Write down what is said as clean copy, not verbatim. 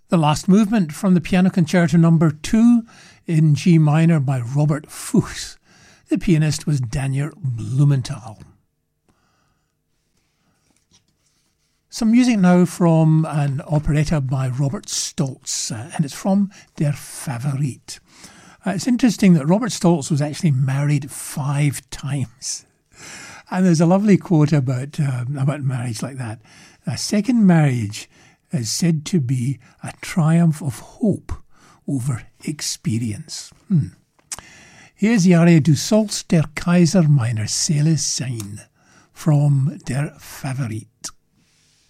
The last movement from the Piano Concerto Number 2 in G minor by Robert Fuchs. The pianist was Daniel Blumenthal. Some music now from an operetta by Robert Stolz, and it's from Der Favorit. It's interesting that Robert Stolz was actually married 5 times. And there's a lovely quote about marriage like that. A second marriage is said to be a triumph of hope over experience. Here's the aria Du sollst der Kaiser meiner Seele sein from Der Favorit.